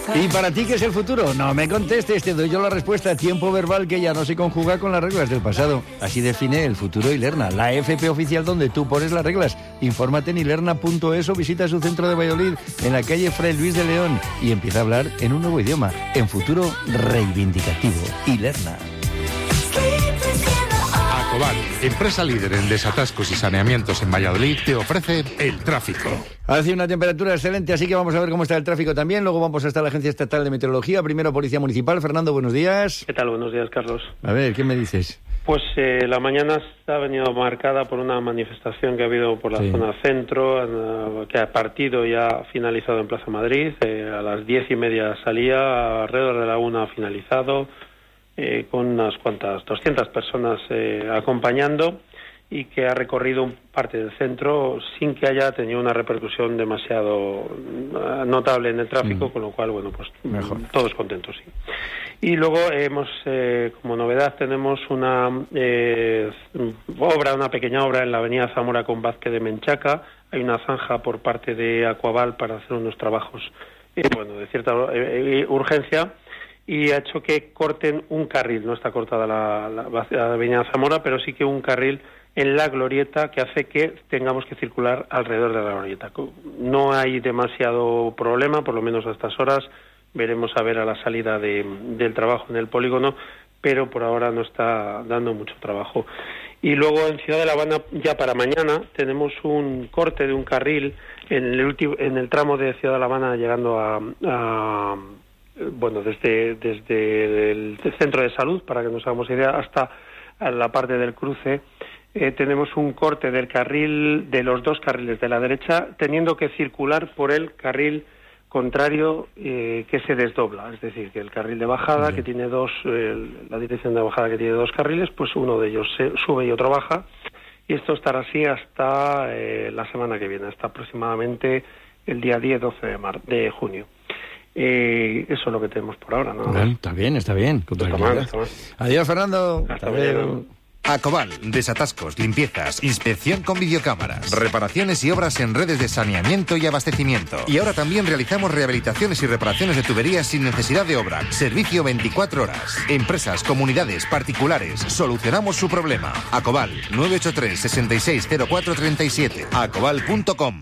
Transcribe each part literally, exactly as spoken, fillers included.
¿Y para ti qué es el futuro? No me contestes, te doy yo la respuesta. Tiempo verbal que ya no se conjuga con las reglas del pasado. Así define el futuro Ilerna, la F P oficial donde tú pones las reglas. Infórmate en ilerna punto es o visita su centro de Valladolid en la calle Fray Luis de León y empieza a hablar en un nuevo idioma, en futuro reivindicativo. Ilerna. Acobal, empresa líder en desatascos y saneamientos en Valladolid, te ofrece el tráfico. Hace una temperatura excelente, así que vamos a ver cómo está el tráfico también. Luego vamos hasta la Agencia Estatal de Meteorología. Primero, Policía Municipal. Fernando, buenos días. ¿Qué tal? Buenos días, Carlos. A ver, ¿qué me dices? Pues eh, la mañana ha venido marcada por una manifestación que ha habido por la sí. zona centro, que ha partido y ha finalizado en Plaza Madrid. Eh, a las diez y media salía, alrededor de la una ha finalizado. Eh, con unas cuantas, doscientas personas eh, acompañando y que ha recorrido parte del centro sin que haya tenido una repercusión demasiado uh, notable en el tráfico, mm. con lo cual, bueno, pues Mejor. todos contentos, sí. Y luego hemos, eh, como novedad, tenemos una eh, obra, una pequeña obra en la avenida Zamora con Vázquez de Menchaca. Hay una zanja por parte de Aquaval para hacer unos trabajos, eh, bueno, de cierta eh, urgencia, y ha hecho que corten un carril. No está cortada la, la, la avenida Zamora, pero sí que un carril en la glorieta que hace que tengamos que circular alrededor de la glorieta. No hay demasiado problema, por lo menos a estas horas. Veremos a ver a la salida de, del trabajo en el polígono, pero por ahora no está dando mucho trabajo. Y luego en Ciudad de La Habana, ya para mañana, tenemos un corte de un carril en el, último, en el tramo de Ciudad de La Habana llegando a... a bueno, desde desde el centro de salud, para que nos hagamos idea, hasta la parte del cruce, eh, tenemos un corte del carril, de los dos carriles de la derecha, teniendo que circular por el carril contrario eh, que se desdobla, es decir, que el carril de bajada, que tiene dos, eh, la dirección de bajada que tiene dos carriles, pues uno de ellos se sube y otro baja, y esto estará así hasta eh, la semana que viene, hasta aproximadamente el día diez doce de, mar- de junio. Eh, eso es lo que tenemos por ahora, ¿no? Bueno, está bien, está bien. Está mal, está mal. Adiós, Fernando. Hasta, Hasta luego. Acobal, desatascos, limpiezas, inspección con videocámaras, reparaciones y obras en redes de saneamiento y abastecimiento. Y ahora también realizamos rehabilitaciones y reparaciones de tuberías sin necesidad de obra. Servicio veinticuatro horas. Empresas, comunidades, particulares. Solucionamos su problema. Acobal, nueve ocho tres, sesenta y seis cero cuatro treinta y siete. acobal punto com.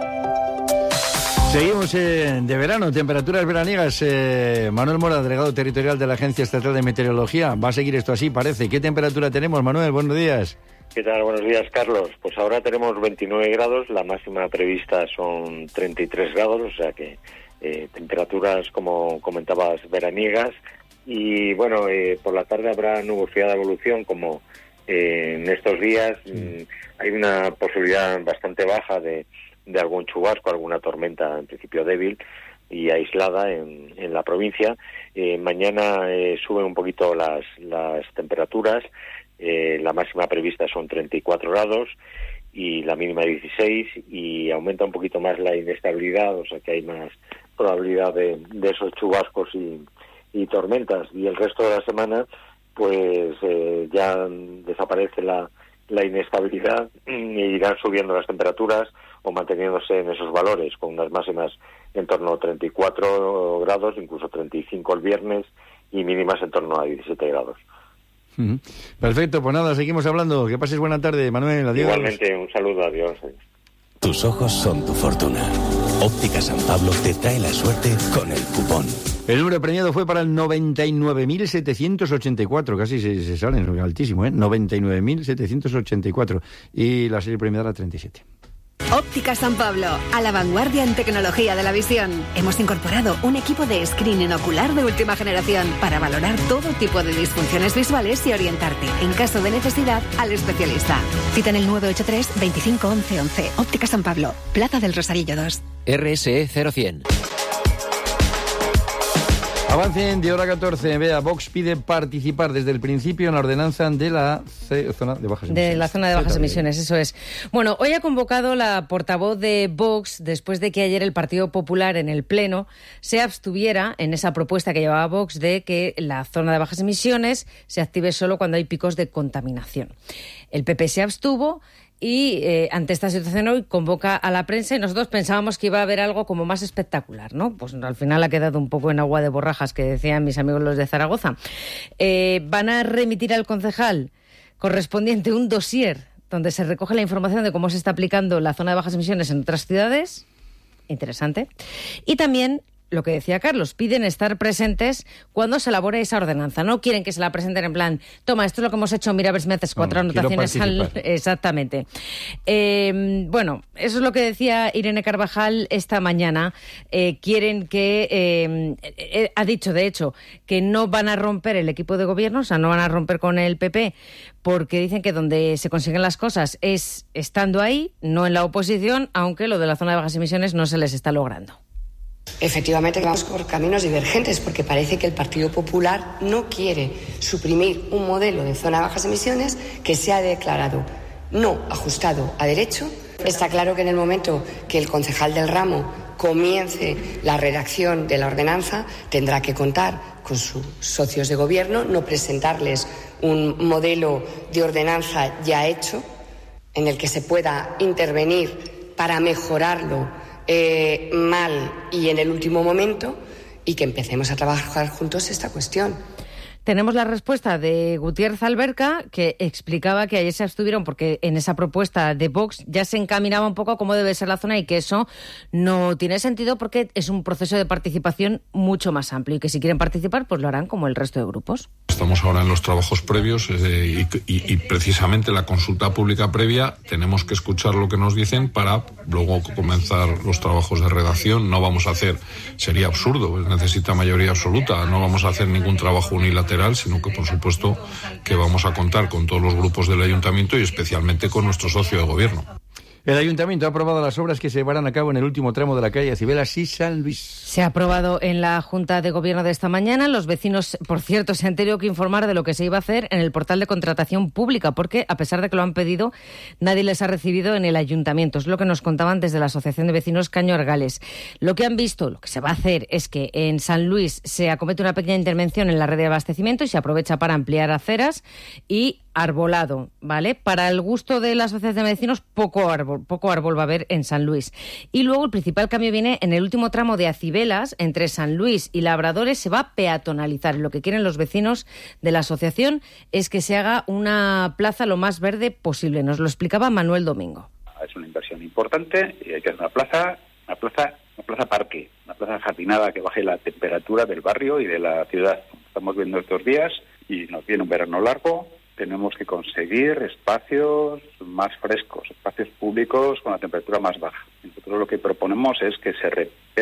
Seguimos eh, de verano, temperaturas veraniegas. Eh, Manuel Mora, delegado territorial de la Agencia Estatal de Meteorología. Va a seguir esto así, parece. ¿Qué temperatura tenemos, Manuel? Buenos días. ¿Qué tal? Buenos días, Carlos. Pues ahora tenemos veintinueve grados, la máxima prevista son treinta y tres grados, o sea que eh, temperaturas, como comentabas, veraniegas. Y bueno, eh, por la tarde habrá nubosidad de evolución, como eh, en estos días. Mm, hay una posibilidad bastante baja de... de algún chubasco, alguna tormenta en principio débil y aislada en, en la provincia. Eh, mañana eh, suben un poquito las, las temperaturas, eh, la máxima prevista son treinta y cuatro grados y la mínima dieciséis, y aumenta un poquito más la inestabilidad, o sea que hay más probabilidad de, de esos chubascos y, y tormentas. Y el resto de la semana pues eh, ya desaparece la, la inestabilidad e irán subiendo las temperaturas o manteniéndose en esos valores, con unas máximas en torno a treinta y cuatro grados, incluso treinta y cinco el viernes, y mínimas en torno a diecisiete grados. Uh-huh. Perfecto, pues nada, seguimos hablando. Que pases buena tarde, Manuel. Adiós. Igualmente, un saludo, adiós. Tus ojos son tu fortuna. Óptica San Pablo te trae la suerte con el cupón. El número premiado fue para el noventa y nueve mil setecientos ochenta y cuatro, casi se, se salen, altísimo, ¿eh? noventa y nueve mil setecientos ochenta y cuatro. Y la serie premiada treinta y siete. Óptica San Pablo, a la vanguardia en tecnología de la visión. Hemos incorporado un equipo de screening ocular de última generación para valorar todo tipo de disfunciones visuales y orientarte, en caso de necesidad, al especialista. Cita en el nueve ocho tres, veinticinco, once, once. Óptica San Pablo, Plaza del Rosarillo dos. R S E cero cien. Avancen de hora catorce. Vea, Vox pide participar desde el principio en la ordenanza de la C- zona de bajas emisiones. De la zona de bajas Z D. emisiones, eso es. Bueno, hoy ha convocado la portavoz de Vox, después de que ayer el Partido Popular en el Pleno se abstuviera en esa propuesta que llevaba Vox de que la zona de bajas emisiones se active solo cuando hay picos de contaminación. El P P se abstuvo y eh, ante esta situación hoy convoca a la prensa y nosotros pensábamos que iba a haber algo como más espectacular, ¿no? Pues al final ha quedado un poco en agua de borrajas, que decían mis amigos los de Zaragoza. Eh, van a remitir al concejal correspondiente un dossier donde se recoge la información de cómo se está aplicando la zona de bajas emisiones en otras ciudades. Interesante. Y también, lo que decía Carlos, piden estar presentes cuando se elabore esa ordenanza. No quieren que se la presenten en plan, toma, esto es lo que hemos hecho, mira a ver si me haces cuatro no, anotaciones al... Exactamente. Eh, bueno, eso es lo que decía Irene Carvajal esta mañana. Eh, quieren que... Eh, eh, ha dicho, de hecho, que no van a romper el equipo de gobierno, o sea, no van a romper con el P P, porque dicen que donde se consiguen las cosas es estando ahí, no en la oposición, aunque lo de la zona de bajas emisiones no se les está logrando. Efectivamente, vamos por caminos divergentes porque parece que el Partido Popular no quiere suprimir un modelo de zona de bajas emisiones que se ha declarado no ajustado a derecho. Está claro que en el momento que el concejal del ramo comience la redacción de la ordenanza tendrá que contar con sus socios de gobierno, no presentarles un modelo de ordenanza ya hecho en el que se pueda intervenir para mejorarlo Eh, mal y en el último momento, y que empecemos a trabajar juntos esta cuestión. Tenemos la respuesta de Gutiérrez Alberca, que explicaba que ayer se abstuvieron porque en esa propuesta de Vox ya se encaminaba un poco a cómo debe ser la zona y que eso no tiene sentido porque es un proceso de participación mucho más amplio y que si quieren participar pues lo harán como el resto de grupos. Estamos ahora en los trabajos previos eh, y, y, y precisamente la consulta pública previa tenemos que escuchar lo que nos dicen para luego comenzar los trabajos de redacción. No vamos a hacer, sería absurdo, necesita mayoría absoluta, no vamos a hacer ningún trabajo unilateral, sino que por supuesto que vamos a contar con todos los grupos del ayuntamiento y especialmente con nuestro socio de gobierno. El ayuntamiento ha aprobado las obras que se llevarán a cabo en el último tramo de la calle Cibeles y San Luis. Se ha aprobado en la Junta de Gobierno de esta mañana. Los vecinos, por cierto, se han tenido que informar de lo que se iba a hacer en el portal de contratación pública, porque a pesar de que lo han pedido, nadie les ha recibido en el ayuntamiento. Es lo que nos contaban desde la Asociación de Vecinos Caño Argales. Lo que han visto, lo que se va a hacer, es que en San Luis se acomete una pequeña intervención en la red de abastecimiento y se aprovecha para ampliar aceras y arbolado, ¿vale? Para el gusto de la Asociación de Vecinos, poco árbol, poco árbol va a haber en San Luis. Y luego el principal cambio viene en el último tramo de Acibelas, entre San Luis y Labradores, se va a peatonalizar. Lo que quieren los vecinos de la asociación es que se haga una plaza lo más verde posible. Nos lo explicaba Manuel Domingo. Es una inversión importante y hay que hacer una plaza, una plaza, una plaza parque, una plaza jardinada que baje la temperatura del barrio y de la ciudad. Estamos viendo estos días y nos viene un verano largo. Tenemos que conseguir espacios más frescos, espacios públicos con la temperatura más baja. Nosotros lo que proponemos es que se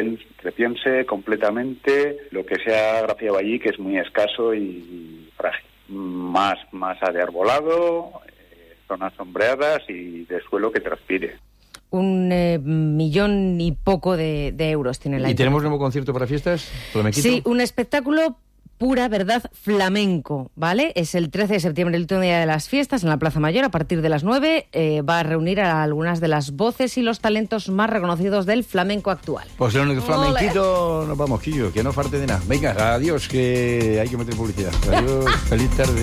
repiense completamente lo que se ha graciado allí, que es muy escaso y frágil. Más masa de arbolado, eh, zonas sombreadas y de suelo que transpire. Un eh, millón y poco de, de euros tiene la... ¿Y tenemos nuevo concierto para fiestas? ¿Flamenquito? Sí, un espectáculo pura verdad flamenco, ¿vale? Es el trece de septiembre, el último día de las fiestas, en la Plaza Mayor, a partir de las nueve. Eh, va a reunir a algunas de las voces y los talentos más reconocidos del flamenco actual. Pues en el flamenquito nos vamos, Quillo, que no falte de nada. Venga, adiós, que hay que meter publicidad. Adiós, feliz tarde.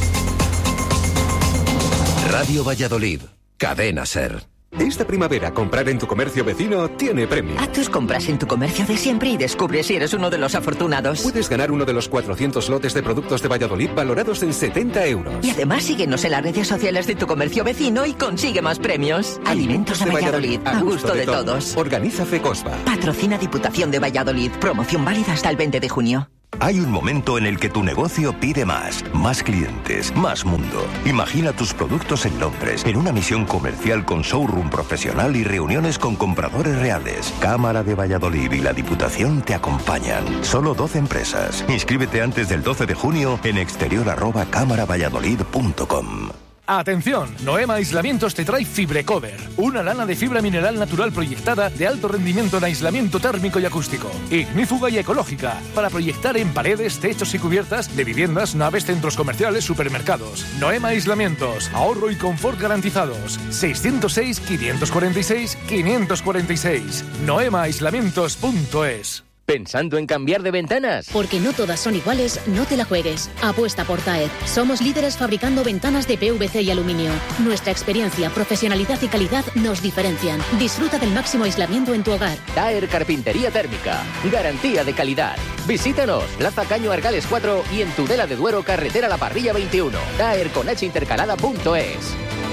Radio Valladolid, Cadena SER. Esta primavera, comprar en tu comercio vecino tiene premio. Haz tus compras en tu comercio de siempre y descubre si eres uno de los afortunados. Puedes ganar uno de los cuatrocientos lotes de productos de Valladolid valorados en setenta euros. Y además síguenos en las redes sociales de tu comercio vecino y consigue más premios. Alimentos de Valladolid, a gusto de todos. Organiza FECOSVA. Patrocina Diputación de Valladolid. Promoción válida hasta el veinte de junio. Hay un momento en el que tu negocio pide más, más clientes, más mundo. Imagina tus productos en Londres, en una misión comercial con showroom profesional y reuniones con compradores reales. Cámara de Valladolid y la Diputación te acompañan. Solo doce empresas. Inscríbete antes del doce de junio en exterior arroba cámara valladolid punto com. Atención, Noema Aislamientos te trae Fibrecover, una lana de fibra mineral natural proyectada de alto rendimiento en aislamiento térmico y acústico, ignífuga y ecológica, para proyectar en paredes, techos y cubiertas de viviendas, naves, centros comerciales, supermercados. Noema Aislamientos, ahorro y confort garantizados. seiscientos seis, quinientos cuarenta y seis, quinientos cuarenta y seis. noema aislamientos punto es. ¿Pensando en cambiar de ventanas? Porque no todas son iguales, no te la juegues. Apuesta por Taer. Somos líderes fabricando ventanas de P V C y aluminio. Nuestra experiencia, profesionalidad y calidad nos diferencian. Disfruta del máximo aislamiento en tu hogar. Taer Carpintería Térmica. Garantía de calidad. Visítanos, Plaza Caño Argales cuatro y en Tudela de Duero, carretera La Parrilla veintiuno. Taer con H intercalada punto es.